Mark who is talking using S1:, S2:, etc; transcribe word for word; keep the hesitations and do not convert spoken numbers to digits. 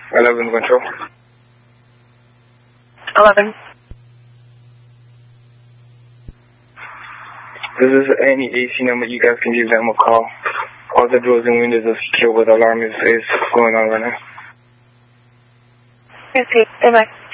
S1: eleven control.
S2: eleven.
S1: This is any A C number, you guys can give them a call. All the doors and windows are secure, but the alarm is, is going on right now.
S2: Okay, bye-bye.